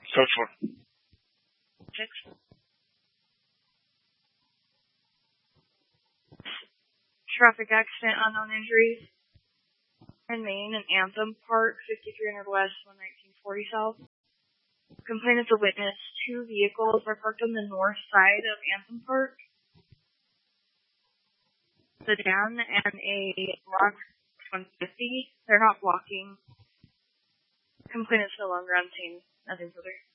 Search for 6. Traffic accident, unknown injuries. In Maine, in Anthem Park, 5300 West, 11940 South. Complainant's a witness. 2 vehicles are parked on the north side of Anthem Park. Sedan and a Rock 150. They're not blocking. Complainant's no longer on scene. Nothing further.